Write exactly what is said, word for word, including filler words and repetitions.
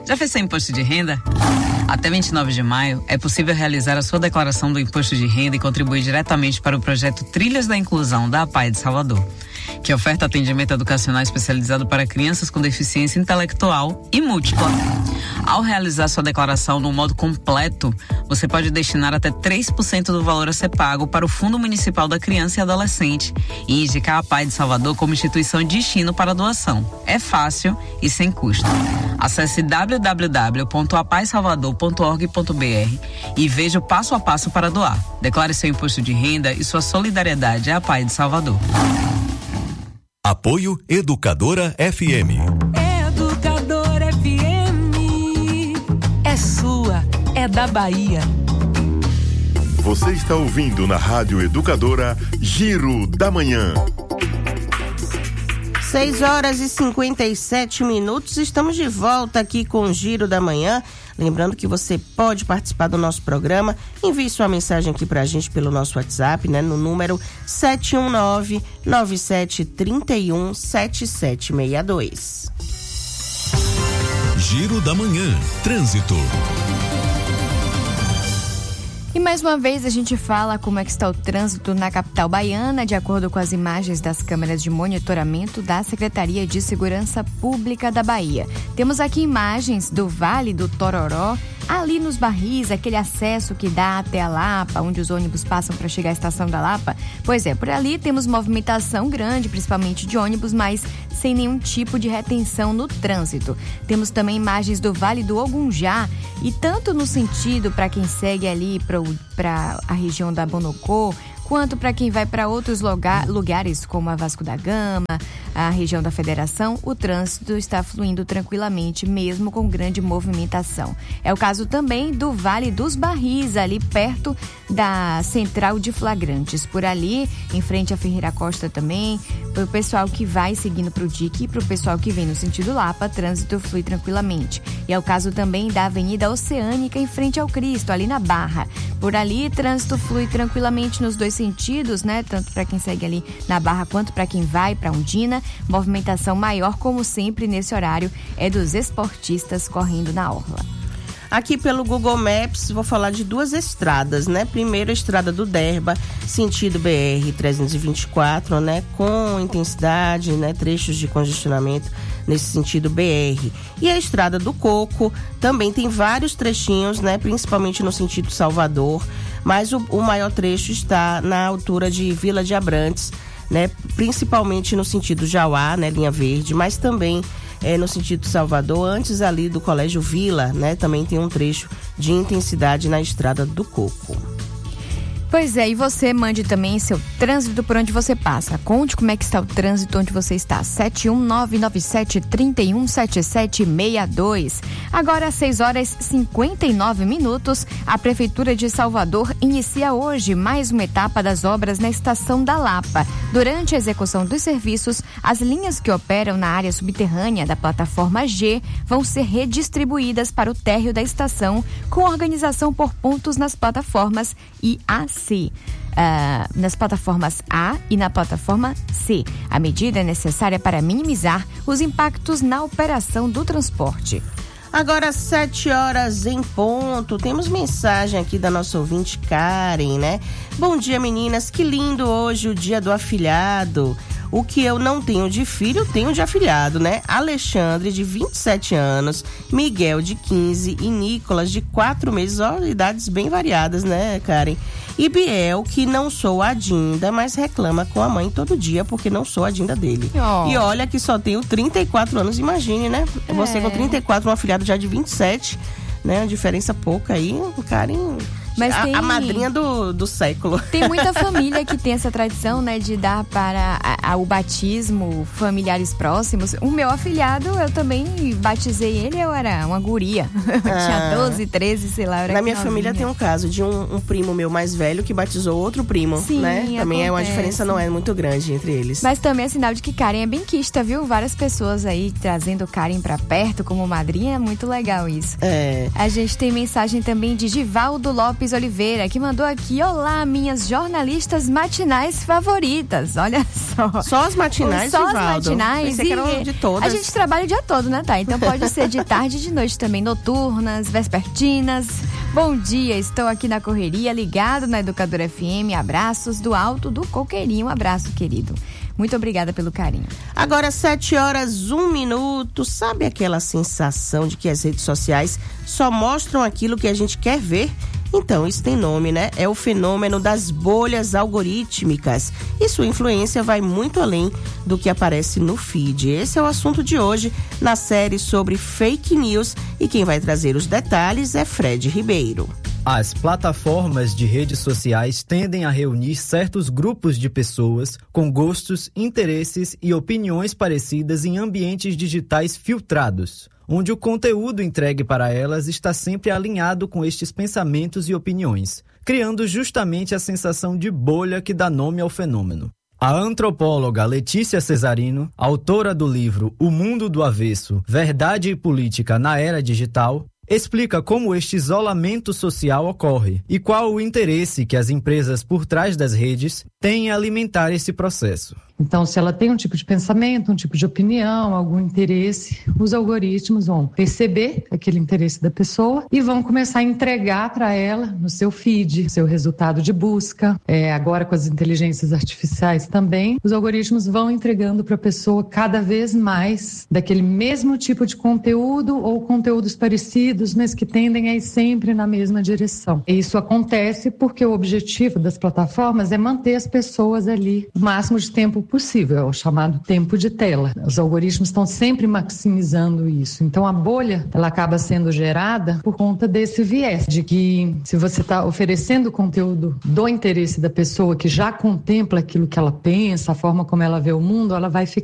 Já fez seu imposto de renda? Até vinte e nove de maio, é possível realizar a sua declaração do imposto de renda e contribuir diretamente para o projeto Trilhas da Inclusão da APAE de Salvador, que oferta atendimento educacional especializado para crianças com deficiência intelectual e múltipla. Ao realizar sua declaração no modo completo, você pode destinar até três por cento do valor a ser pago para o Fundo Municipal da Criança e Adolescente e indicar a APAE de Salvador como instituição de destino para a doação. É fácil e sem custo. Acesse w w w ponto apae salvador ponto org ponto b r e veja o passo a passo para doar. Declare seu imposto de renda e sua solidariedade à APAE de Salvador. Apoio Educadora F M. Educadora F M. É sua, é da Bahia. Você está ouvindo na Rádio Educadora Giro da Manhã. seis horas e cinquenta e sete minutos, estamos de volta aqui com o Giro da Manhã. Lembrando que você pode participar do nosso programa, envie sua mensagem aqui pra gente pelo nosso WhatsApp, né? No número sete um nove, nove sete três um, sete sete seis dois. Giro da Manhã, Trânsito. E mais uma vez a gente fala como é que está o trânsito na capital baiana, de acordo com as imagens das câmeras de monitoramento da Secretaria de Segurança Pública da Bahia. Temos aqui imagens do Vale do Tororó, ali nos Barris, aquele acesso que dá até a Lapa, onde os ônibus passam para chegar à estação da Lapa. Pois é, por ali temos movimentação grande, principalmente de ônibus, mas sem nenhum tipo de retenção no trânsito. Temos também imagens do Vale do Ogunjá, e tanto no sentido para quem segue ali para a região da Bonocô, quanto para quem vai para outros lugar, lugares como a Vasco da Gama, a região da Federação, o trânsito está fluindo tranquilamente, mesmo com grande movimentação. É o caso também do Vale dos Barris, ali perto da Central de Flagrantes. Por ali, em frente à Ferreira Costa também, para o pessoal que vai seguindo para o D I C e para o pessoal que vem no sentido Lapa, trânsito flui tranquilamente. E é o caso também da Avenida Oceânica, em frente ao Cristo, ali na Barra. Por ali, trânsito flui tranquilamente nos dois sentidos, né? Tanto para quem segue ali na Barra quanto para quem vai para Undina. Movimentação maior, como sempre, nesse horário, é dos esportistas correndo na orla. Aqui pelo Google Maps, vou falar de duas estradas, né? Primeiro, a estrada do Derba, sentido B R trezentos e vinte e quatro, né? Com intensidade, né? Trechos de congestionamento nesse sentido B R. E a estrada do Coco também tem vários trechinhos, né? Principalmente no sentido Salvador, mas o, o maior trecho está na altura de Vila de Abrantes, né? Principalmente no sentido Jauá, né? Linha Verde, mas também É, no sentido Salvador, antes ali do Colégio Vila, né? Também tem um trecho de intensidade na estrada do Coco. Pois é, e você mande também seu trânsito por onde você passa. Conte como é que está o trânsito onde você está. sete um nove, nove sete três um, sete sete seis dois. Agora, às seis horas e cinquenta e nove minutos, a Prefeitura de Salvador inicia hoje mais uma etapa das obras na Estação da Lapa. Durante a execução dos serviços, as linhas que operam na área subterrânea da plataforma G vão ser redistribuídas para o térreo da estação, com organização por pontos nas plataformas I A C. Uh, nas plataformas A e na plataforma C. A medida é necessária para minimizar os impactos na operação do transporte. Agora, sete horas em ponto, temos mensagem aqui da nossa ouvinte Karen, né? Bom dia, meninas, que lindo hoje o dia do afilhado. O que eu não tenho de filho, tenho de afilhado, né? Alexandre, de vinte e sete anos, Miguel, de quinze e Nicolas, de quatro meses, ó, idades bem variadas, né, Karen? E Biel, que não sou a Dinda, mas reclama com a mãe todo dia porque não sou a Dinda dele. Oh. E olha que só tenho trinta e quatro anos, imagine, né? É. Você com trinta e quatro, um afilhado já de vinte e sete, né? Uma diferença pouca aí, Karen... Mas a, tem... a madrinha do, do século. Tem muita família que tem essa tradição, né, de dar para a, a, o batismo familiares próximos. O meu afilhado, eu também batizei ele, eu era uma guria. Ah. Tinha doze, treze, sei lá. Na minha novinha. Família tem um caso de um, um primo meu mais velho que batizou outro primo, Sim, né? Também acontece. É uma diferença, não é muito grande entre eles. Mas também é sinal de que Karen é benquista, viu? Várias pessoas aí trazendo Karen pra perto como madrinha, é muito legal isso. É. A gente tem mensagem também de Givaldo Lopes Beatriz Oliveira, que mandou aqui: olá, minhas jornalistas matinais favoritas. Olha só. Só as matinais, Só Divaldo? as matinais. Pensei que eram de todas. A gente trabalha o dia todo, né, tá? Então pode ser de tarde e de noite também, noturnas, vespertinas. Bom dia, estou aqui na correria, ligado na Educadora F M. Abraços do alto do Coqueirinho. Um abraço, querido. Muito obrigada pelo carinho. Agora, sete horas, um minuto. Sabe aquela sensação de que as redes sociais só mostram aquilo que a gente quer ver? Então, isso tem nome, né? É o fenômeno das bolhas algorítmicas. E sua influência vai muito além do que aparece no feed. Esse é o assunto de hoje na série sobre fake news. E quem vai trazer os detalhes é Fred Ribeiro. As plataformas de redes sociais tendem a reunir certos grupos de pessoas com gostos, interesses e opiniões parecidas em ambientes digitais filtrados, onde o conteúdo entregue para elas está sempre alinhado com estes pensamentos e opiniões, criando justamente a sensação de bolha que dá nome ao fenômeno. A antropóloga Letícia Cesarino, autora do livro O Mundo do Avesso, Verdade e Política na Era Digital, explica como este isolamento social ocorre e qual o interesse que as empresas por trás das redes têm em alimentar esse processo. Então, se ela tem um tipo de pensamento, um tipo de opinião, algum interesse, os algoritmos vão perceber aquele interesse da pessoa e vão começar a entregar para ela no seu feed, seu resultado de busca. É, agora com as inteligências artificiais também, os algoritmos vão entregando para a pessoa cada vez mais daquele mesmo tipo de conteúdo ou conteúdos parecidos, mas que tendem a ir sempre na mesma direção. E isso acontece porque o objetivo das plataformas é manter as pessoas ali o máximo de tempo possível, é o chamado tempo de tela. Os algoritmos estão sempre maximizando isso. Então a bolha, ela acaba sendo gerada por conta desse viés, de que se você está oferecendo conteúdo do interesse da pessoa, que já contempla aquilo que ela pensa, a forma como ela vê o mundo, ela vai ficar